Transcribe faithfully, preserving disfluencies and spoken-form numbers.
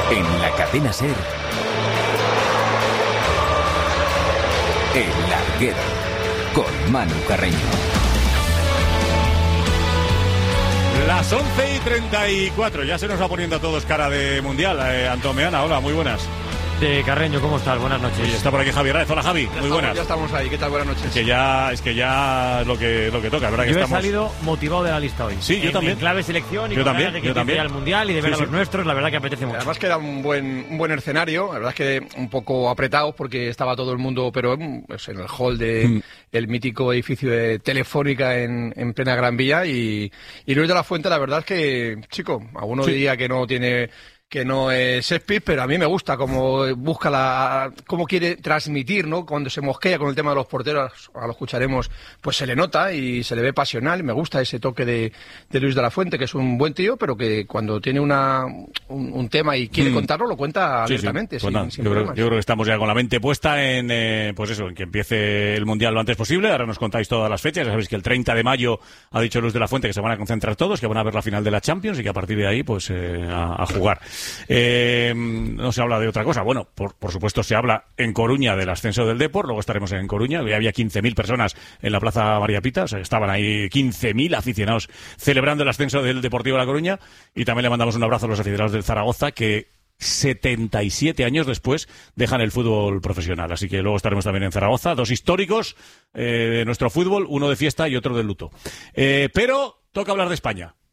En la cadena SER, El Larguero, con Manu Carreño. Las once y treinta y cuatro, ya se nos va poniendo a todos cara de mundial. Eh, Antomeana, hola, muy buenas. De Carreño, ¿cómo estás? Buenas noches. Y está por aquí Javier Raez. Hola, Javi, Ya muy estamos, buenas. Ya estamos ahí, ¿qué tal? Buenas noches. Es que ya, es que ya lo que, lo que toca, ¿verdad? Que yo estamos... he salido motivado de la lista hoy. Sí, yo en, también. En clave selección y Yo con también, ganas de que yo empiece también. ya el mundial y de ver Sí, a los sí. nuestros, la verdad que apetece mucho. Además que era un buen, un buen escenario, la verdad es que un poco apretados porque estaba todo el mundo, pero pues, en el hall de Mm. el mítico edificio de Telefónica en, en plena Gran Vía y, y Luis de la Fuente, la verdad es que, chico, alguno Sí. diría que no tiene... que no es Shakespeare, pero a mí me gusta cómo busca la, cómo quiere transmitir, ¿no? Cuando se mosquea con el tema de los porteros, ahora lo escucharemos, pues se le nota y se le ve pasional. Me gusta ese toque de, de Luis de la Fuente, que es un buen tío, pero que cuando tiene una, un, un tema y quiere Mm. contarlo, lo cuenta Sí, sí. abiertamente, Pues sin, nada, sin yo, creo, problemas. yo creo que estamos ya con la mente puesta en, eh, pues eso, en que empiece el Mundial lo antes posible. Ahora nos contáis todas las fechas. Ya sabéis que el treinta de mayo ha dicho Luis de la Fuente que se van a concentrar todos, que van a ver la final de la Champions y que a partir de ahí, pues, eh, a, a jugar. Eh, no se habla de otra cosa. Bueno, por, por supuesto se habla en Coruña del ascenso del Depor, luego estaremos en Coruña, ya había quince mil personas en la Plaza María Pita, o sea, estaban ahí quince mil aficionados celebrando el ascenso del Deportivo de La Coruña, y también le mandamos un abrazo a los aficionados del Zaragoza, que setenta y siete años después dejan el fútbol profesional, así que luego estaremos también en Zaragoza, dos históricos eh, de nuestro fútbol, uno de fiesta y otro de luto. Eh, pero toca hablar de España.